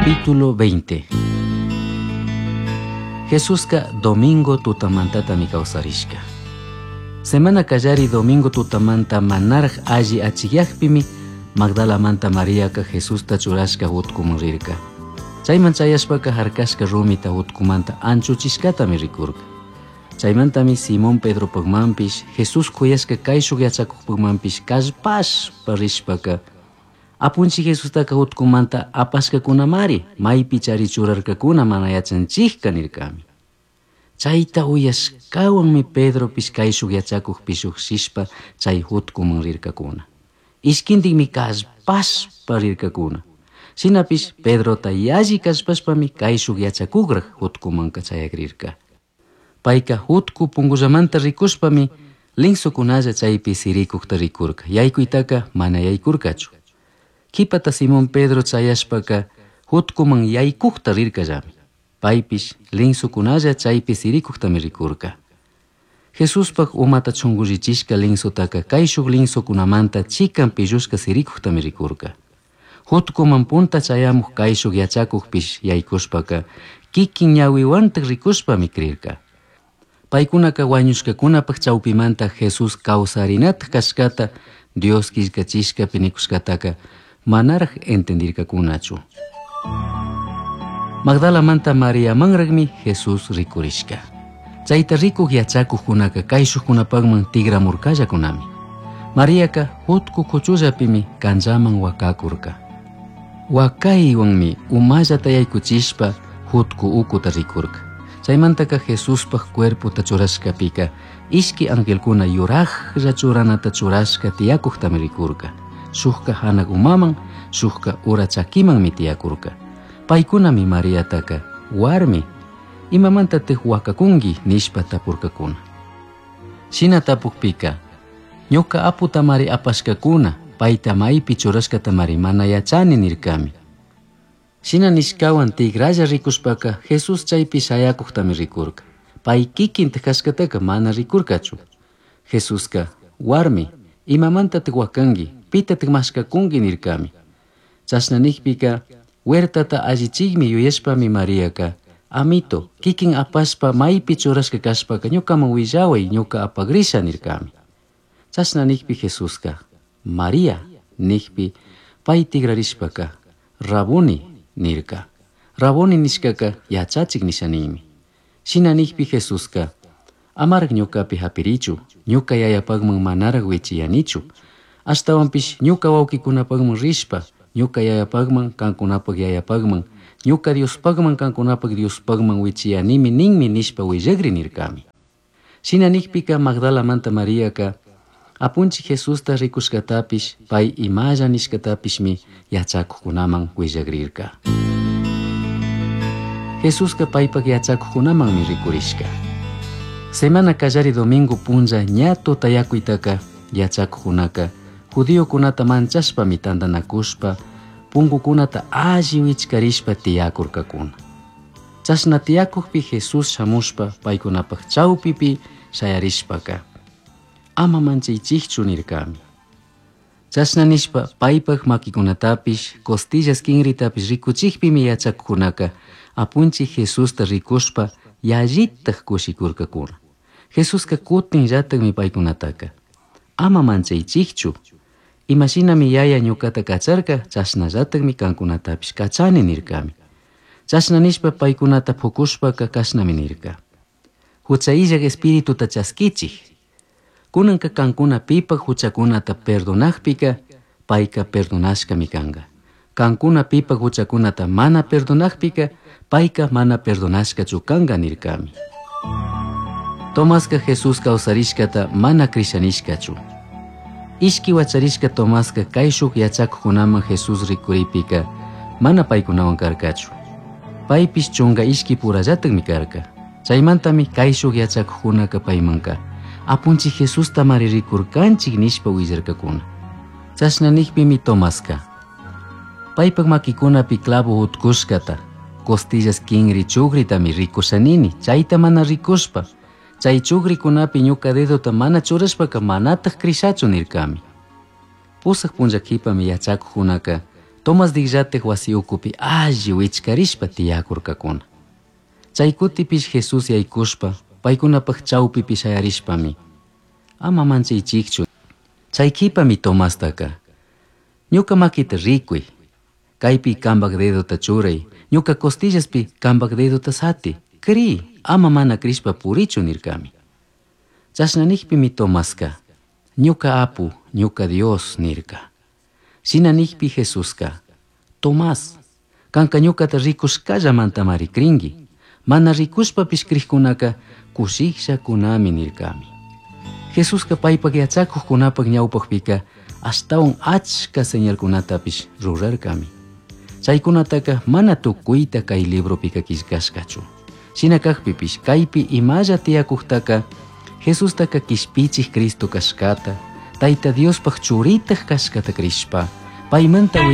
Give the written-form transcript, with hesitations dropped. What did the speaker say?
Capítulo 20. Jesusca domingo tutamantata mi kawsarishka. Semana kallari domingo tutamanta manaraj alli achiyakpimi Magdala manta Mariaka Jesusta churashka hutkuman rirka. Chayman chayashpaka harkashka rumita hutkumanta anchuchishkatami rikurka. Chaymantami Simón Pedro pagmanpish Jesus kuyashka kayshuk yachakukpagmanpish kallpashpa rishpaka apunchi Jesustaka hutkumanta apashkakunamari maypi charichurarkakuna mana yachanchikka nirkami. Chayta uyashkawanmi Pedropish kayshuk yachakukpish uqshishpa chay hutkuman rirkakuna. Ishkintikmi kallpashpa rirkakuna. Shinapish Pedrota yalli kallpashpami kayshuk yachakukraq hutkumanka chayakrirka. Payka hutku pungullamanta rikushpami linsukunalla chaypi sirikukta rikurka. Yaykuytaka mana yaykurkachu. Kipata Simón Pedro chayashpaka hutkuman yaykukta rirkallami. Paypish linsukunalla chaypi sirikuktami rikurka. Jesuspak umata chungurichishka linsutaka kayshuk linsukunamanta chikan pillushka sirikuktami rikurka. Hutkuman punta chayamuk kayshuk yachakukpish yaykushpaka kikin ñawiwantak rikushpami krirka. Paykunaka wañushkakunapak chawpimanta Jesus kawsarinata kashkata Dios killkachishka pinikushkataka manaraj entendirkakunachu. Magdala manta Maria manragmi Jesus rikurishka. Chayta rikuq yachakuqkunaka kayshukkunapakman tigramurkallakunami. Mariaka hutku kuchullapimi kanllaman wakakurka. Wakaywanmi umallata yaykuchishpa hutku ukuta rikurka. Chaymantaka Jesuspak cuerputa churashkapika ishki angelkuna yuraqlla churanata churashka tiyakuqtami rikurka. Shukka hanak umaman, shukka ura chakimanmi tiyakurka. Paykunami Mariataka warmi imamantataq wakakunki nishpa tapurkakuna. Shina tapukpika ñuka aputamari apashkakuna payta maypi churashkatamari mana yachani nirkami. Shina nishkawan tigralla rikushpaka Jesus chaypi shayakuqtami rikurka. Pay kikinta kashkataka mana rikurkachu. Jesuska warmi imamantataq wakanki pitataq mashkakunki nirkami. Chasnanikpika huertata allichikmi yuyashpami Mariaka amito kikin apashpa maypi churashka kashpaka ñukaman willaway ñuka apagrisha nirkami. Chasnanikpi Jesuska Maria nikpi pay tigrarishpaka Rabuni nirka. Rabuni nishkaka yachachik nishanimi. Shina nikpi Jesuska amarak ñukapi hapirichu ñuka yayapagman manaraq wichiyanichu. Ashtawanpish ñuka wawkikunapagman rishpa ñuka yayapagman kankunapak yayapagman ñuka Diospagman kankunapak Diospagman wichiyanimi ninmi nishpa willagri nirkami. Shina nikpika Magdala manta Mariaka apunchi Jesusta rikushkatapish pay imalla nishkatapishmi yachakuqkunaman willagrirka. Jesuska paypak yachakuqkunamanmi rikurishka. Semana kallari domingo punlla ña tutayakuytaka yachakuqkunaka judiokunata manchashpami tantanakushpa punkukunata alli wichkarishpa tiyakurkakuna. Chashna tiyakuqpi Jesus shamushpa paykunapak chawpipi shayarishpaka ama manchaychikchu nirkami. Chashna nishpa paypak makikunatapish costillas kinritapish rikuchikpimi yachakuqkunaka apunchi Jesusta rikushpa yallitaq kushikurkakuna. Jesuska kutinllatakmi paykunataka ama manchaychikchu. Imashinami yaya ñukata kacharka chashnallatakmi kankunatapish kachani nirkami. Chashna nishpa paykunata pukushpaka kashnami nirka. Huchayillak espirituta chaskichik. Kunanka kankuna pipak huchakunata perdonakpika payka perdonashkami kanka. Kankuna pipak huchakunata mana perdonakpika payka mana perdonashkachu kanka nirkami. Tomaska Jesus kawsarishkata mana krishanishkachu. Ishki wacharishka Tomaska kayshuk yachakuqkunaman Jesus rikuripika mana paykunawan karkachu. Paypish chunga ishki purallatakmi karka. Chaymantami kayshuk yachakuqkunaka paymanka apunchi Jesustamari rikurkanchik nishpa willarkakuna. Chashnanikpimi Tomaska paypak makikunapi clavo hutkushkata costillas kinri chugritami rikushanini. Chayta mana rikushpa chay chugrikunapi ñuka dedota mana churashpaka manataq krishachu nirkami. Pusaq punllakipami yachakuqkunaka Tomas digllate wasiukupi alli wichkarishpa tiyakurkakuna. Chay kutipish Jesus yaykushpa paykunapaq chawpipi shayarishpami ama manchaychikchu. Chaykipami Tomastaka ñuka makita rikuy, kaypi kambak dedota churay, ñuka costillaspi kambak dedota sati, kri ama mana krishpa purichu nirkami. Chashnanijpimi Tomaska ñuka Apu, ñuka Dios nirka. Shinanijpi Jesuska Tomás, kanka ñukata rikushkallamantamari kringi, mana rikushpapish krikkunaka kushikshakunami nirkami. Jesuska paypak yachakuqkunapak ñawpaqpika ashtawan achka señalkunatapish rurarkami. Chaykunataka mana tukuyta kay librupika kishkashkachu. Shinakaqpipish kaypi imalla tiyakuqtaka Jesustaka kishpichik Cristo kashkata, Tayta Diospaq churitaq kashkata krishpa paymanta